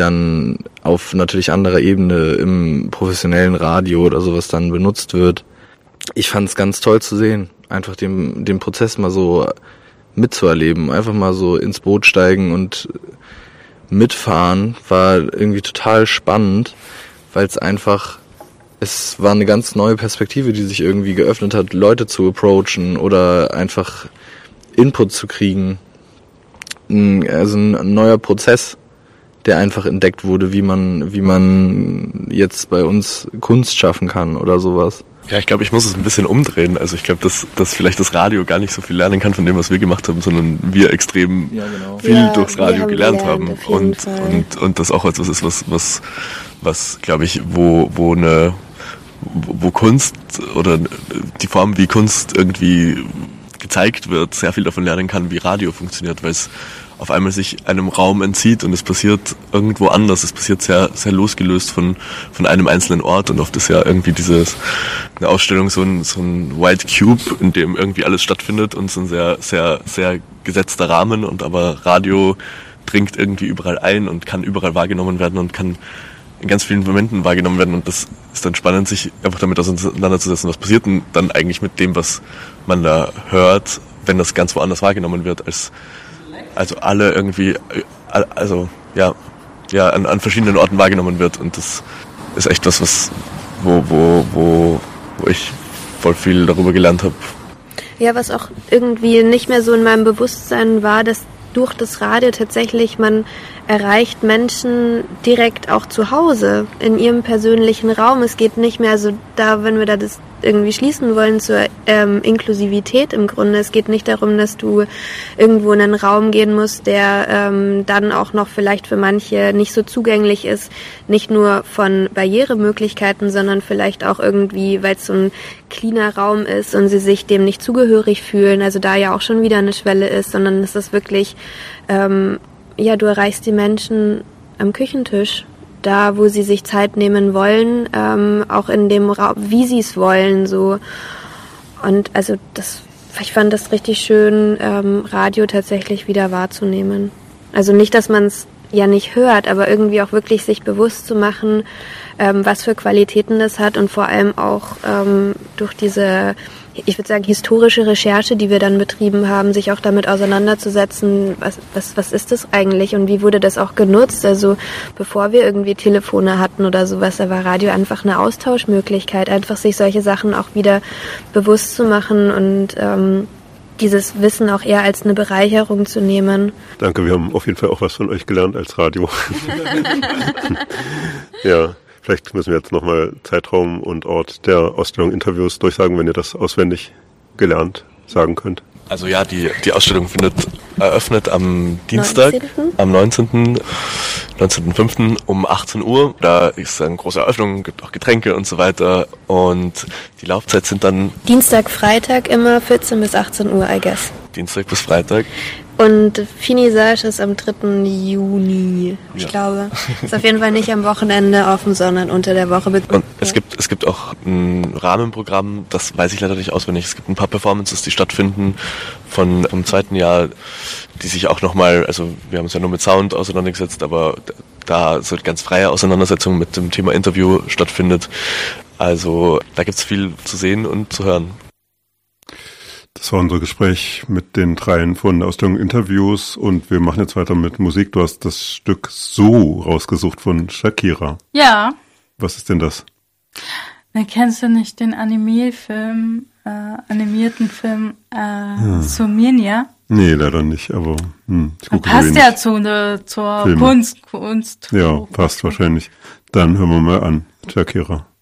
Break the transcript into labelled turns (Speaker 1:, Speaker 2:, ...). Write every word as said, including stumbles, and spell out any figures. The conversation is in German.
Speaker 1: dann auf natürlich anderer Ebene im professionellen Radio oder sowas dann benutzt wird. Ich fand es ganz toll zu sehen, einfach den, den Prozess mal so mitzuerleben, einfach mal so ins Boot steigen und mitfahren, war irgendwie total spannend, weil es einfach, es war eine ganz neue Perspektive, die sich irgendwie geöffnet hat, Leute zu approachen oder einfach Input zu kriegen. Also ein neuer Prozess, der einfach entdeckt wurde, wie man, wie man jetzt bei uns Kunst schaffen kann oder sowas.
Speaker 2: Ja, ich glaube, ich muss es ein bisschen umdrehen. Also ich glaube, dass, dass vielleicht das Radio gar nicht so viel lernen kann von dem, was wir gemacht haben, sondern wir extrem ja, genau. viel ja, durchs Radio haben gelernt, gelernt haben. Und, und, und das auch etwas ist, was, was, was glaube ich, wo, wo eine, wo Kunst oder die Form, wie Kunst irgendwie gezeigt wird, sehr viel davon lernen kann, wie Radio funktioniert, weil es auf einmal sich einem Raum entzieht und es passiert irgendwo anders. Es passiert sehr, sehr losgelöst von, von einem einzelnen Ort und oft ist ja irgendwie dieses, eine Ausstellung so ein, so ein White Cube, in dem irgendwie alles stattfindet und so ein sehr, sehr, sehr gesetzter Rahmen und aber Radio dringt irgendwie überall ein und kann überall wahrgenommen werden und kann in ganz vielen Momenten wahrgenommen werden und das ist dann spannend, sich einfach damit auseinanderzusetzen, was passiert denn dann eigentlich mit dem, was man da hört, wenn das ganz woanders wahrgenommen wird, als also alle irgendwie, also ja, ja an, an verschiedenen Orten wahrgenommen wird und das ist echt was, was wo, wo, wo, wo ich voll viel darüber gelernt habe.
Speaker 3: Ja, was auch irgendwie nicht mehr so in meinem Bewusstsein war, dass durch das Radio tatsächlich man erreicht Menschen direkt auch zu Hause, in ihrem persönlichen Raum. Es geht nicht mehr so da, wenn wir da das irgendwie schließen wollen, zur ähm, Inklusivität im Grunde. Es geht nicht darum, dass du irgendwo in einen Raum gehen musst, der ähm, dann auch noch vielleicht für manche nicht so zugänglich ist, nicht nur von Barrieremöglichkeiten, sondern vielleicht auch irgendwie, weil es so ein cleaner Raum ist und sie sich dem nicht zugehörig fühlen, also da ja auch schon wieder eine Schwelle ist, sondern es ist wirklich, ähm, ja, du erreichst die Menschen am Küchentisch, da, wo sie sich Zeit nehmen wollen, ähm, auch in dem Raum, wie sie es wollen, so. Und also das, ich fand das richtig schön, ähm, Radio tatsächlich wieder wahrzunehmen. Also nicht, dass man es ja nicht hört, aber irgendwie auch wirklich sich bewusst zu machen, ähm, was für Qualitäten das hat und vor allem auch ähm, durch diese, ich würde sagen, historische Recherche, die wir dann betrieben haben, sich auch damit auseinanderzusetzen, was, was, was ist das eigentlich und wie wurde das auch genutzt? Also bevor wir irgendwie Telefone hatten oder sowas, da war Radio einfach eine Austauschmöglichkeit, einfach sich solche Sachen auch wieder bewusst zu machen und ähm, dieses Wissen auch eher als eine Bereicherung zu nehmen.
Speaker 4: Danke, wir haben auf jeden Fall auch was von euch gelernt als Radio. Ja. Vielleicht müssen wir jetzt nochmal Zeitraum und Ort der Ausstellung Interviews durchsagen, wenn ihr das auswendig gelernt sagen könnt.
Speaker 2: Also ja, die, die Ausstellung findet eröffnet am Dienstag, neunzehnten am neunzehnten fünften um achtzehn Uhr. Da ist eine große Eröffnung, gibt auch Getränke und so weiter. Und die Laufzeit sind dann...
Speaker 3: Dienstag, Freitag immer vierzehn bis achtzehn Uhr, I guess.
Speaker 2: Dienstag bis Freitag.
Speaker 3: Und Finissage ist am dritten Juni, ich ja. glaube. Ist auf jeden Fall nicht am Wochenende offen, sondern unter der Woche.
Speaker 2: Und es gibt es gibt auch ein Rahmenprogramm, das weiß ich leider nicht auswendig. Es gibt ein paar Performances, die stattfinden von vom zweiten Jahr, die sich auch nochmal, also wir haben uns ja nur mit Sound auseinandergesetzt, aber da so eine ganz freie Auseinandersetzung mit dem Thema Interview stattfindet. Also da gibt's viel zu sehen und zu hören.
Speaker 4: Das war unser Gespräch mit den dreien von der Ausstellung Interviews und wir machen jetzt weiter mit Musik. Du hast das Stück So rausgesucht von Shakira.
Speaker 5: Ja.
Speaker 4: Was ist denn das?
Speaker 5: Na, kennst du nicht den Anime-Film, äh, animierten Film äh, ja. Sumenia?
Speaker 4: Nee, leider nicht, aber hm, ich gucke
Speaker 5: passt ja zu ne, zur
Speaker 4: Filme.
Speaker 5: Kunst, Kunst.
Speaker 4: Ja, passt wahrscheinlich. Dann hören wir mal an, Shakira.